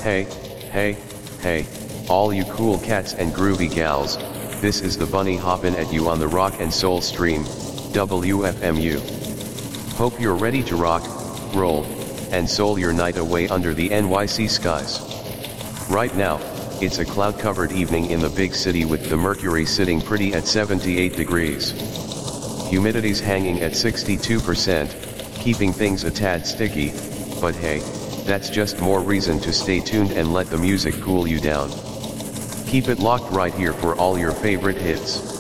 Hey, hey, hey, all you cool cats and groovy gals, this is the bunny hoppin' at you on the Rock and Soul stream, WFMU. Hope you're ready to rock, roll, and soul your night away under the NYC skies. Right now, it's a cloud-covered evening in the big city with the mercury sitting pretty at 78 degrees. Humidity's hanging at 62%, keeping things a tad sticky, but hey, that's just more reason to stay tuned and let the music cool you down. Keep it locked right here for all your favorite hits.